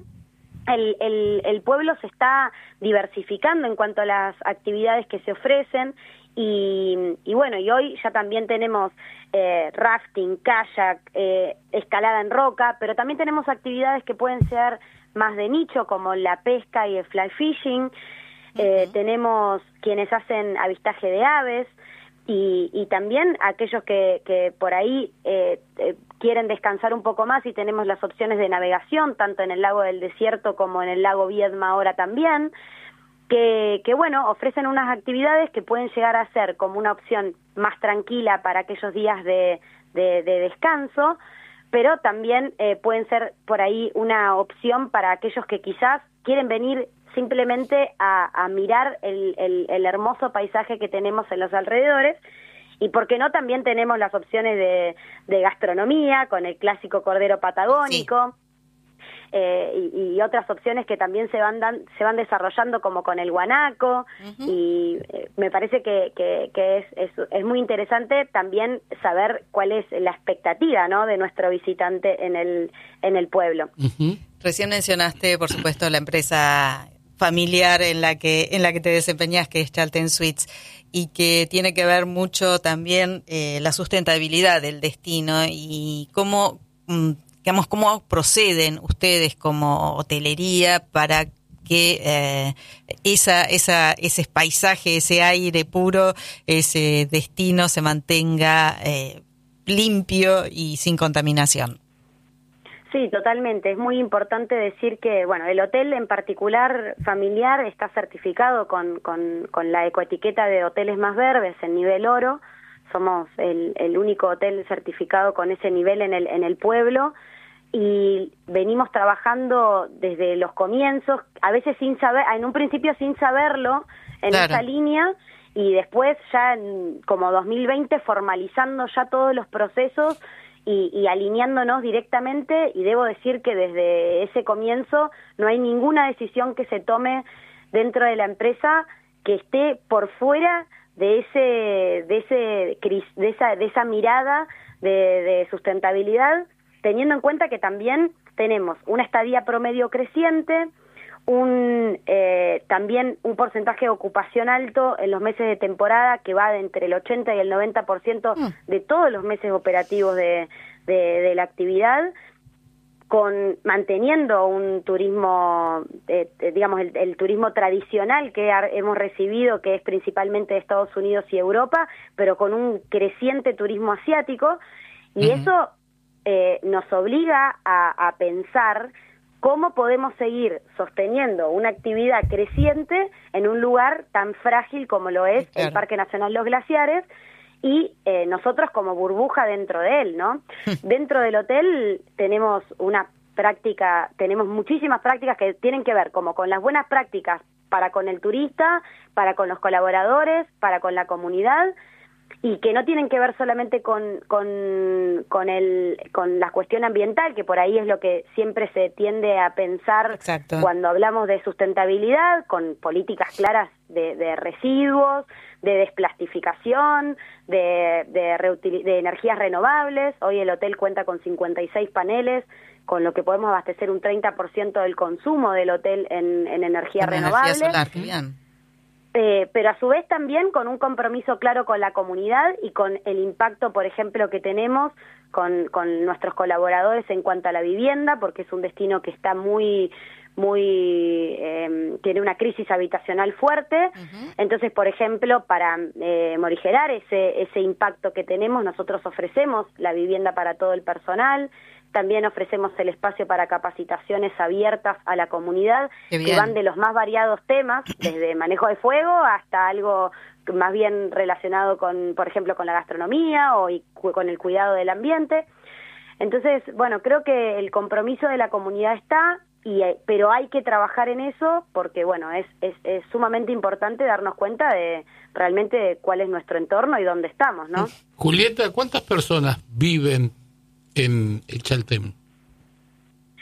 el pueblo se está diversificando en cuanto a las actividades que se ofrecen y bueno, y hoy ya también tenemos rafting, kayak, escalada en roca, pero también tenemos actividades que pueden ser más de nicho como la pesca y el fly fishing. Tenemos quienes hacen avistaje de aves y también aquellos que por ahí quieren descansar un poco más y tenemos las opciones de navegación tanto en el lago del Desierto como en el lago Viedma ahora también, que bueno, ofrecen unas actividades que pueden llegar a ser como una opción más tranquila para aquellos días de descanso, pero también pueden ser por ahí una opción para aquellos que quizás quieren venir simplemente a mirar el hermoso paisaje que tenemos en los alrededores. Y por qué no, también tenemos las opciones de gastronomía con el clásico cordero patagónico. Sí. Y otras opciones que también se van desarrollando como con el guanaco. Y me parece que es muy interesante también saber cuál es la expectativa, ¿no?, de nuestro visitante en el pueblo. Recién mencionaste, por supuesto, la empresa familiar en la que te desempeñas, que es Chaltén Suites, y que tiene que ver mucho también la sustentabilidad del destino y cómo proceden ustedes como hotelería para que ese paisaje, ese aire puro, ese destino se mantenga limpio y sin contaminación. Sí, totalmente. Es muy importante decir que, bueno, el hotel en particular familiar está certificado con la ecoetiqueta de hoteles más verdes en nivel oro. Somos el único hotel certificado con ese nivel en el pueblo y venimos trabajando desde los comienzos, a veces sin saber, en un principio sin saberlo, en esa línea, y después ya como 2020 formalizando ya todos los procesos y alineándonos directamente, y debo decir que desde ese comienzo no hay ninguna decisión que se tome dentro de la empresa que esté por fuera de esa mirada de sustentabilidad, teniendo en cuenta que también tenemos una estadía promedio creciente, también un porcentaje de ocupación alto en los meses de temporada que va de entre el 80 y el 90% de todos los meses operativos de la actividad, manteniendo un turismo, digamos, el turismo tradicional que hemos recibido, que es principalmente de Estados Unidos y Europa, pero con un creciente turismo asiático, y eso nos obliga a pensar cómo podemos seguir sosteniendo una actividad creciente en un lugar tan frágil como lo es el Parque Nacional Los Glaciares, y nosotros como burbuja dentro de él, ¿no? Dentro del hotel tenemos muchísimas prácticas que tienen que ver como con las buenas prácticas para con el turista, para con los colaboradores, para con la comunidad, y que no tienen que ver solamente con la cuestión ambiental, que por ahí es lo que siempre se tiende a pensar cuando hablamos de sustentabilidad, con políticas claras de residuos, de desplastificación, de energías renovables. Hoy el hotel cuenta con 56 paneles, con lo que podemos abastecer un 30% del consumo del hotel en energía renovable. Energía solar, qué bien. Pero a su vez también con un compromiso claro con la comunidad y con el impacto, por ejemplo, que tenemos con nuestros colaboradores en cuanto a la vivienda, porque es un destino que está tiene una crisis habitacional fuerte. Entonces, por ejemplo, para morigerar ese impacto que tenemos, nosotros ofrecemos la vivienda para todo el personal. También ofrecemos el espacio para capacitaciones abiertas a la comunidad, que van de los más variados temas, desde manejo de fuego hasta algo más bien relacionado con, por ejemplo, con la gastronomía o con el cuidado del ambiente. Entonces, bueno, creo que el compromiso de la comunidad está, pero hay que trabajar en eso porque, bueno, es sumamente importante darnos cuenta de realmente cuál es nuestro entorno y dónde estamos, ¿no? Julieta, ¿cuántas personas viven en Chaltén?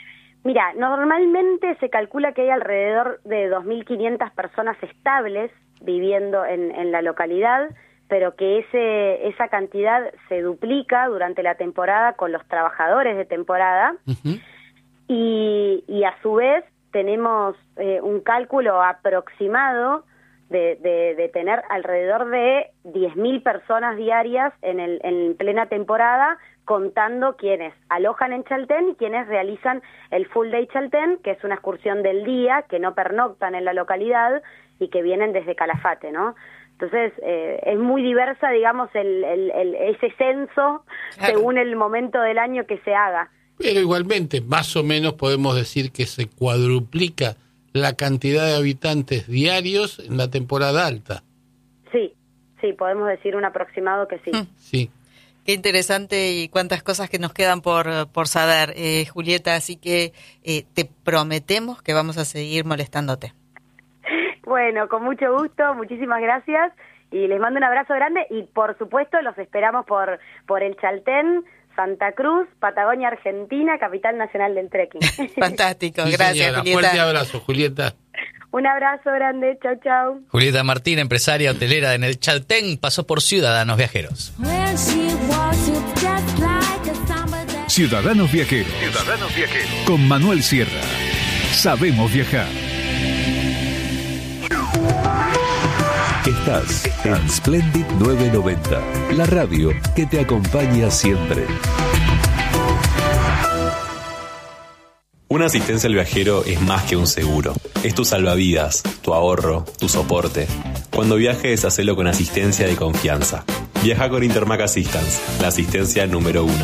Mira, normalmente se calcula que hay alrededor de 2.500 personas estables viviendo en la localidad, pero que esa cantidad se duplica durante la temporada con los trabajadores de temporada. Uh-huh. Y a su vez tenemos un cálculo aproximado de tener alrededor de 10.000 personas diarias en plena temporada, contando quienes alojan en Chaltén y quienes realizan el Full Day Chaltén, que es una excursión del día, que no pernoctan en la localidad y que vienen desde Calafate, ¿no? Entonces, es muy diversa, digamos, ese censo, claro, según el momento del año que se haga. Pero igualmente, más o menos podemos decir que se cuadruplica la cantidad de habitantes diarios en la temporada alta. Sí, podemos decir un aproximado que sí. Sí. Qué interesante y cuántas cosas que nos quedan por saber, Julieta, así que te prometemos que vamos a seguir molestándote. Bueno, con mucho gusto, muchísimas gracias y les mando un abrazo grande y por supuesto los esperamos por el Chaltén, Santa Cruz, Patagonia, Argentina, capital nacional del trekking. Fantástico, sí, gracias, señora. Julieta. Fuerte abrazo, Julieta. Un abrazo grande, chau, chau. Julieta Martín, empresaria hotelera en el Chaltén, pasó por Ciudadanos Viajeros. Ciudadanos Viajeros. Con Manuel Sierra. Sabemos viajar. Estás en Splendid 990, la radio que te acompaña siempre. Una asistencia al viajero es más que un seguro. Es tu salvavidas, tu ahorro, tu soporte. Cuando viajes, hacelo con asistencia de confianza. Viaja con Intermac Assistance, la asistencia número 1.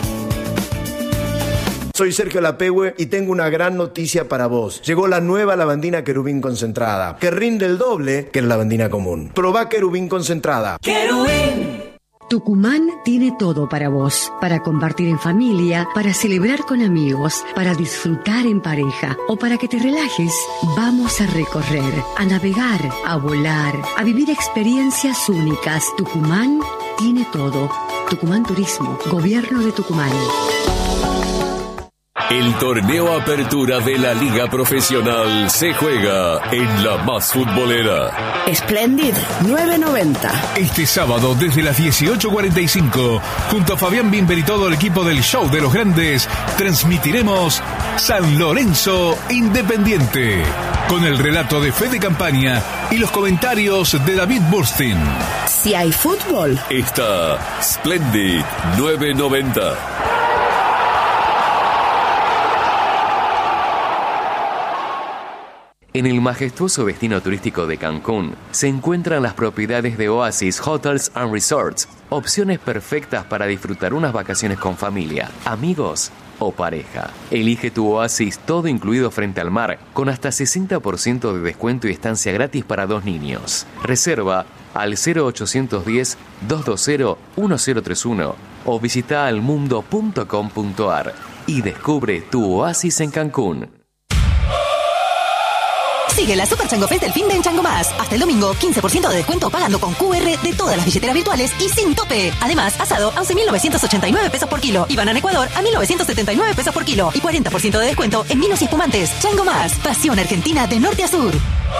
Soy Sergio Lapehue y tengo una gran noticia para vos. Llegó la nueva lavandina Querubín concentrada, que rinde el doble que la lavandina común. Probá Querubín concentrada. ¡Querubín! Tucumán tiene todo para vos, para compartir en familia, para celebrar con amigos, para disfrutar en pareja o para que te relajes. Vamos a recorrer, a navegar, a volar, a vivir experiencias únicas. Tucumán tiene todo. Tucumán Turismo, Gobierno de Tucumán. El torneo Apertura de la Liga Profesional se juega en la más futbolera. Splendid 990. Este sábado desde las 18:45, junto a Fabián Bimber y todo el equipo del Show de los Grandes, transmitiremos San Lorenzo Independiente, con el relato de Fede Campaña y los comentarios de David Burstein. Si hay fútbol, está Splendid 990. En el majestuoso destino turístico de Cancún se encuentran las propiedades de Oasis Hotels and Resorts, opciones perfectas para disfrutar unas vacaciones con familia, amigos o pareja. Elige tu oasis todo incluido frente al mar, con hasta 60% de descuento y estancia gratis para 2 niños. Reserva al 0810-220-1031 o visita almundo.com.ar y descubre tu oasis en Cancún. Sigue la Super Chango Fest del fin de en Chango Más. Hasta el domingo, 15% de descuento pagando con QR de todas las billeteras virtuales y sin tope. Además, asado a 11.989 pesos por kilo y banana Ecuador a 1.979 pesos por kilo y 40% de descuento en vinos y espumantes. Chango Más, pasión argentina de norte a sur.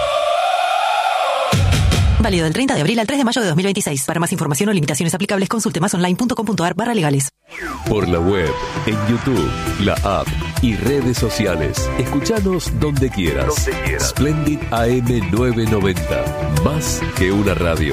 Válido del 30 de abril al 3 de mayo de 2026. Para más información o limitaciones aplicables, consulte masonline.com.ar/legales. Por la web, en YouTube, la app y redes sociales. Escuchanos donde quieras. Splendid AM 990. Más que una radio.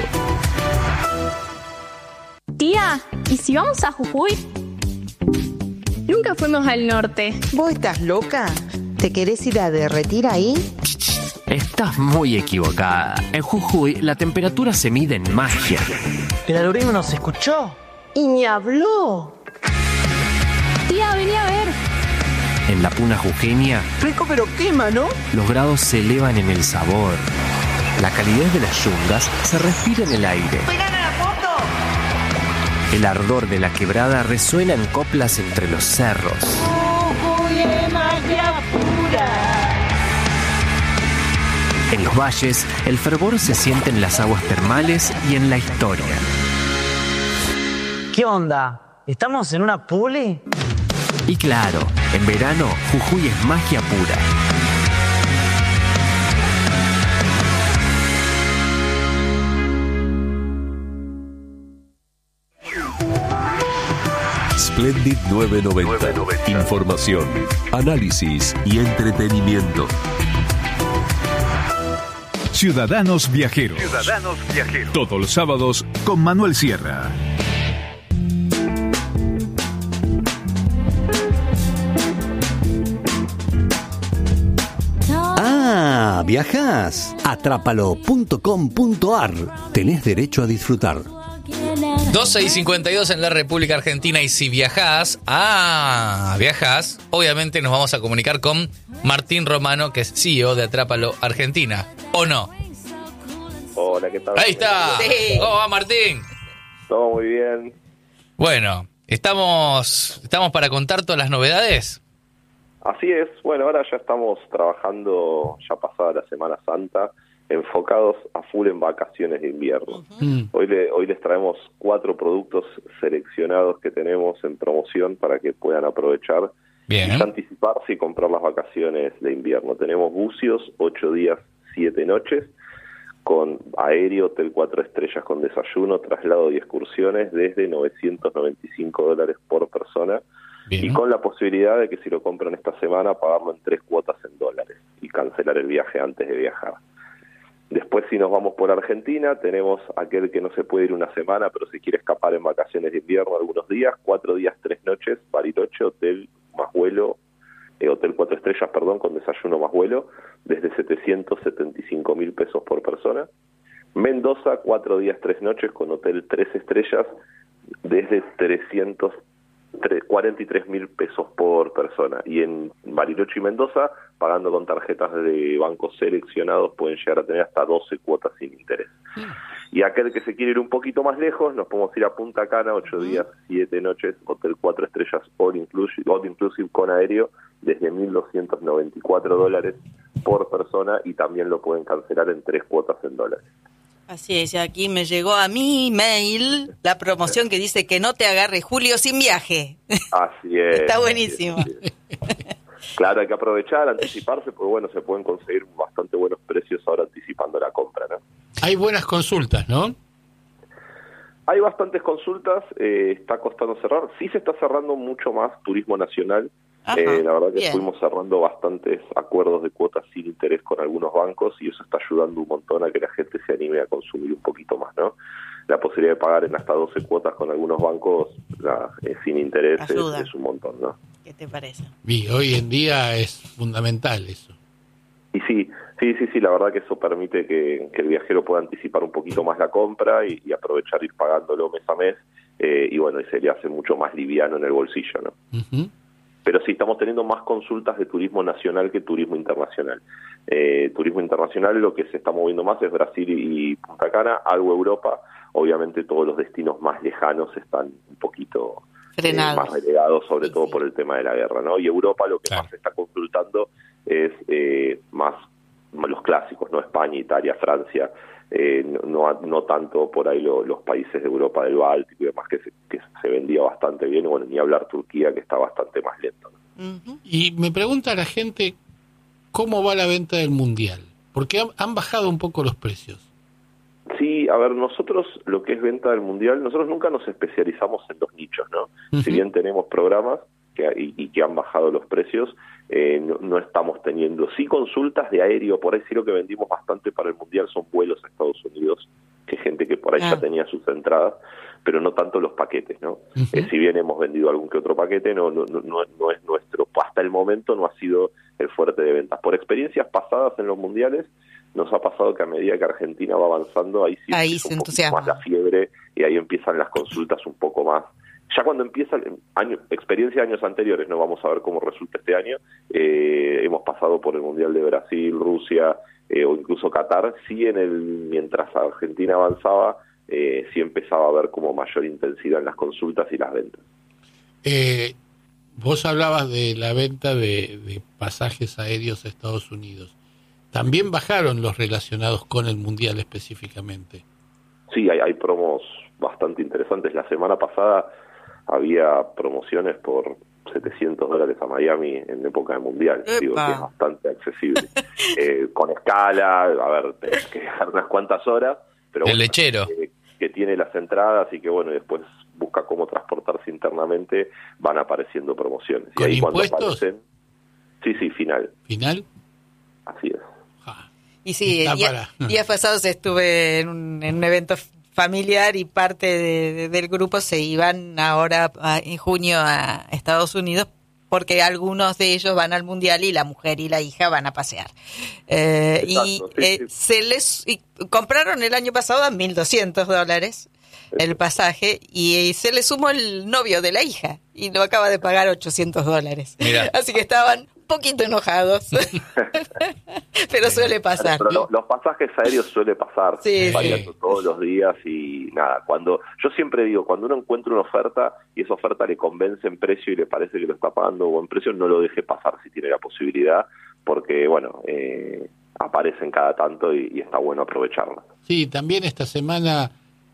Tía, ¿y si vamos a Jujuy? Nunca fuimos al norte. ¿Vos estás loca? ¿Te querés ir a derretir ahí? Estás muy equivocada. En Jujuy la temperatura se mide en magia. Pero Lorena nos escuchó y ni habló. Tía, vení a ver. En la puna jujeña, rico pero quema, ¿no? Los grados se elevan en el sabor. La calidez de las yungas se respira en el aire. ¡Pegale la foto! El ardor de la quebrada resuena en coplas entre los cerros. Jujuy es magia pura. En los valles, el fervor se siente en las aguas termales y en la historia. ¿Qué onda? ¿Estamos en una puli? Y claro, en verano, Jujuy es magia pura. Splendid 990. Información, análisis y entretenimiento. Ciudadanos Viajeros. Todos los sábados con Manuel Sierra. Ah, ¿viajás? Atrápalo.com.ar. Tenés derecho a disfrutar. 12:52 en la República Argentina. Y si viajás, obviamente nos vamos a comunicar con Martín Romano, que es CEO de Atrápalo Argentina. ¿O no? Hola, ¿qué tal? Ahí está. Sí. ¿Cómo va, Martín? Todo muy bien. Bueno, ¿estamos para contar todas las novedades? Así es. Bueno, ahora ya estamos trabajando, ya pasada la Semana Santa, enfocados a full en vacaciones de invierno. Hoy les traemos 4 productos seleccionados que tenemos en promoción para que puedan aprovechar y anticiparse y comprar las vacaciones de invierno. Tenemos bucios, 8 días, 7 noches, con aéreo, hotel 4 estrellas con desayuno, traslado y excursiones desde $995 por persona. Y con la posibilidad de que si lo compran esta semana, pagarlo en 3 cuotas en dólares y cancelar el viaje antes de viajar. Después, si nos vamos por Argentina, tenemos aquel que no se puede ir una semana, pero se quiere escapar en vacaciones de invierno algunos días, 4 días, 3 noches, Bariloche, hotel más vuelo, hotel 4 estrellas, con desayuno más vuelo, desde $775.000 por persona. Mendoza, 4 días, 3 noches, con hotel 3 estrellas, desde $343.000 por persona. Y en Bariloche y Mendoza, pagando con tarjetas de bancos seleccionados, pueden llegar a tener hasta 12 cuotas sin interés. Y aquel que se quiere ir un poquito más lejos, nos podemos ir a Punta Cana, 8 días, 7 noches, hotel 4 estrellas, all inclusive con aéreo, desde $1.294 por persona, y también lo pueden cancelar en 3 cuotas en dólares. Así es, aquí me llegó a mi email la promoción que dice que no te agarre julio sin viaje. Así es. Está buenísimo. Así es. Claro, hay que aprovechar, anticiparse, porque bueno, se pueden conseguir bastante buenos precios ahora anticipando la compra, ¿no? Hay buenas consultas, ¿no? Hay bastantes consultas, está costando cerrar. Sí se está cerrando mucho más turismo nacional. La verdad que fuimos cerrando bastantes acuerdos de cuotas sin interés con algunos bancos, y eso está ayudando un montón a que la gente se anime a consumir un poquito más, ¿no? La posibilidad de pagar en hasta 12 cuotas con algunos bancos sin interés es un montón, ¿no? ¿Qué te parece? Y hoy en día es fundamental eso. Y sí, la verdad que eso permite que el viajero pueda anticipar un poquito más la compra y aprovechar ir pagándolo mes a mes, y bueno, y se le hace mucho más liviano en el bolsillo, ¿no? Pero sí, estamos teniendo más consultas de turismo nacional que turismo internacional. Turismo internacional, lo que se está moviendo más es Brasil y Punta Cana, algo Europa. Obviamente todos los destinos más lejanos están un poquito más relegados, sobre todo por el tema de la guerra, ¿no? Y Europa lo que más se está consultando es más los clásicos, ¿no? España, Italia, Francia, no tanto por ahí los países de Europa del Báltico y demás, que se vendía bastante bien. Bueno, ni hablar Turquía, que está bastante más lento, ¿no? Y me pregunta la gente cómo va la venta del Mundial, porque han bajado un poco los precios. Sí, a ver, nosotros lo que es venta del Mundial, nosotros nunca nos especializamos en los nichos, ¿no? Si bien tenemos programas que han bajado los precios, no estamos teniendo, sí, consultas de aéreo. Por ahí sí lo que vendimos bastante para el Mundial son vuelos a Estados Unidos, que gente que por ahí ya tenía sus entradas, pero no tanto los paquetes, ¿no? Si bien hemos vendido algún que otro paquete, no es nuestro, hasta el momento no ha sido el fuerte de ventas. Por experiencias pasadas en los Mundiales, nos ha pasado que a medida que Argentina va avanzando, ahí se entusiasma más la fiebre, y ahí empiezan las consultas un poco más. Ya cuando empieza experiencia de años anteriores, no vamos a ver cómo resulta este año. Hemos pasado por el Mundial de Brasil, Rusia, o incluso Qatar. Sí, mientras Argentina avanzaba, sí empezaba a haber como mayor intensidad en las consultas y las ventas. Vos hablabas de la venta de pasajes aéreos a Estados Unidos. También bajaron los relacionados con el Mundial específicamente. Sí, hay promos bastante interesantes. La semana pasada había promociones por $700 a Miami en época de mundial. Digo que es bastante accesible. Con escala, a ver, tenés que dejar unas cuantas horas, pero el lechero que tiene las entradas y que bueno, y después busca cómo transportarse internamente, van apareciendo promociones. ¿Con y ahí impuestos? Cuando aparecen, sí, final. ¿Final? Así es. Y sí, días pasados estuve en un evento familiar y parte del grupo se iban ahora en junio a Estados Unidos porque algunos de ellos van al mundial y la mujer y la hija van a pasear. Se compraron el año pasado a $1,200 el pasaje y se le sumó el novio de la hija y lo acaba de pagar $800. Mirá. Así que estaban un poquito enojados. Pero suele pasar. Pero los pasajes aéreos suele pasar, variando todos los días y nada, yo siempre digo, cuando uno encuentra una oferta y esa oferta le convence en precio y le parece que lo está pagando a buen precio, no lo deje pasar si tiene la posibilidad, porque bueno, aparecen cada tanto y está bueno aprovecharla. Sí, también esta semana,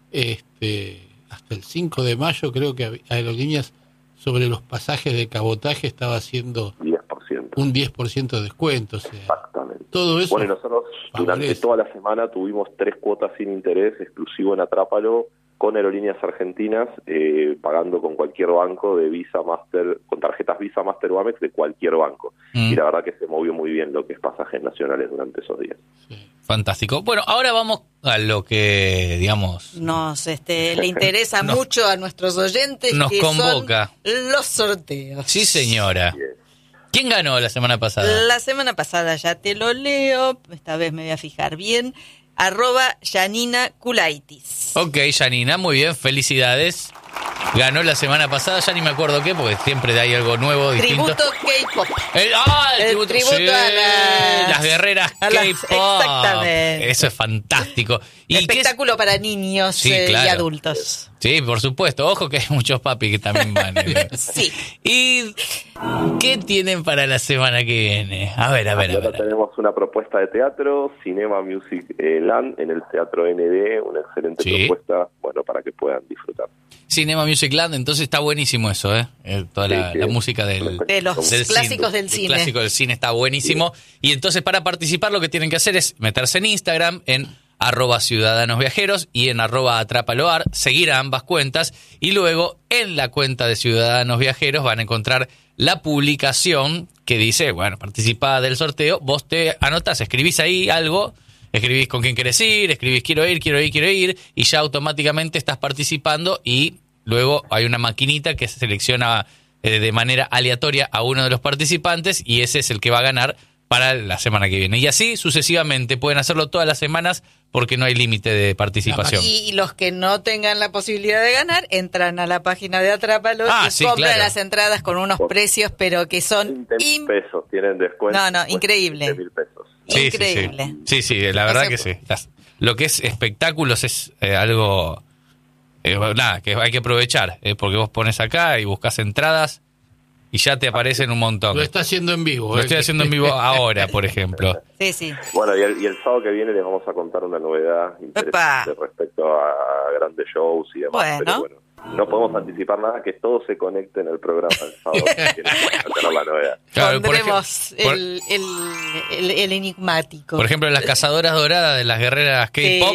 hasta el 5 de mayo, creo que Aerolíneas sobre los pasajes de cabotaje estaba haciendo 10%. Un 10% de descuento. O sea, exactamente. Todo eso. Bueno, y nosotros durante toda la semana tuvimos 3 cuotas sin interés exclusivo en Atrápalo con Aerolíneas Argentinas, pagando con cualquier banco de Visa, Master, con tarjetas Visa, Master o Amex de cualquier banco. Y la verdad que se movió muy bien lo que es pasajes nacionales durante esos días. Sí. Fantástico. Bueno, ahora vamos a lo que, digamos... le interesa mucho a nuestros oyentes, nos que convoca. Son los sorteos. Sí, señora. ¿Quién ganó la semana pasada? La semana pasada ya te lo leo, esta vez me voy a fijar bien, @Janina Kulaitis. Ok, Janina, muy bien, felicidades. Ganó la semana pasada, ya ni me acuerdo qué, porque siempre hay algo nuevo, distinto. Tributo K-pop. El tributo sí, a las guerreras K-pop. Exactamente. Eso es fantástico. ¿Y espectáculo para niños y adultos. Sí, por supuesto. Ojo que hay muchos papis que también van. Sí. ¿Y qué tienen para la semana que viene? A ver. Tenemos una propuesta de teatro, Cinema Music Land, en el Teatro ND, una excelente propuesta, bueno, para que puedan disfrutar. Cinema Music Land, entonces está buenísimo eso, toda la música de los clásicos del cine. El clásico del cine está buenísimo. Y entonces para participar lo que tienen que hacer es meterse en Instagram, en @ciudadanosviajeros y en @atrapaloar, seguir a ambas cuentas y luego en la cuenta de Ciudadanos Viajeros van a encontrar la publicación que dice, bueno, participa del sorteo, vos te anotás, escribís ahí algo, escribís con quién querés ir, escribís quiero ir y ya automáticamente estás participando y luego hay una maquinita que selecciona de manera aleatoria a uno de los participantes y ese es el que va a ganar para la semana que viene. Y así sucesivamente, pueden hacerlo todas las semanas porque no hay límite de participación. Y los que no tengan la posibilidad de ganar, entran a la página de Atrápalo y compran las entradas con unos precios, pero que son... 20 pesos tienen descuento. No, increíble. 20 pesos. Sí, increíble. Sí, la verdad que sí. Lo que es espectáculos es algo... que hay que aprovechar, porque vos pones acá y buscas entradas y ya te aparecen un montón. Lo está haciendo en vivo. Lo estoy haciendo en vivo ahora, por ejemplo. Sí. Bueno, y el sábado que viene les vamos a contar una novedad interesante respecto a grandes shows y demás. Pero bueno, no podemos anticipar nada, que todo se conecte en el programa el sábado. Tener la novedad. Claro, pondremos el enigmático. Por ejemplo, las cazadoras doradas de las guerreras K-pop